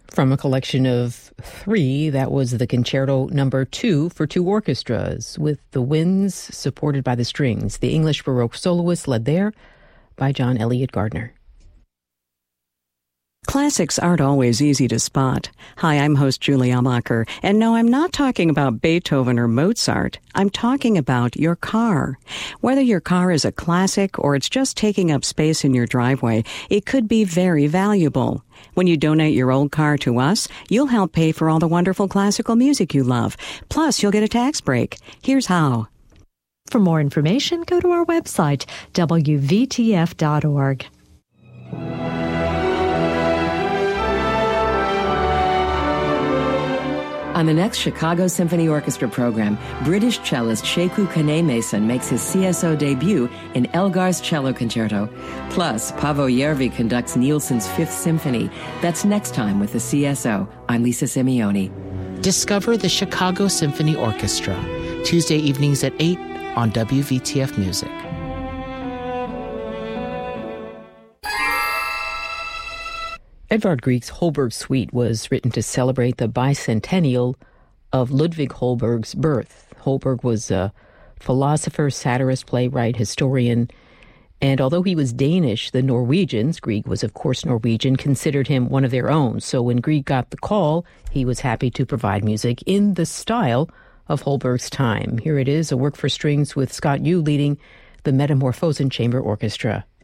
From a collection of 3, that was the Concerto Number 2 for 2 orchestras, with the winds supported by the strings. The English Baroque soloists led there by John Elliott Gardner. Classics aren't always easy to spot. Hi, I'm host Julie Amacher, and no, I'm not talking about Beethoven or Mozart. I'm talking about your car. Whether your car is a classic or it's just taking up space in your driveway, it could be very valuable. When you donate your old car to us, you'll help pay for all the wonderful classical music you love. Plus, you'll get a tax break. Here's how. For more information, go to our website, wvtf.org. On the next Chicago Symphony Orchestra program, British cellist Sheku Kane-Mason makes his CSO debut in Elgar's Cello Concerto. Plus, Paavo Järvi conducts Nielsen's Fifth Symphony. That's next time with the CSO. I'm Lisa Simeoni. Discover the Chicago Symphony Orchestra, Tuesday evenings at 8 on WVTF Music. Edvard Grieg's Holberg Suite was written to celebrate the bicentennial of Ludwig Holberg's birth. Holberg was a philosopher, satirist, playwright, historian, and although he was Danish, the Norwegians, Grieg was of course Norwegian, considered him one of their own. So when Grieg got the call, he was happy to provide music in the style of Holberg's time. Here it is, a work for strings with Scott Yu leading the Metamorphosen Chamber Orchestra.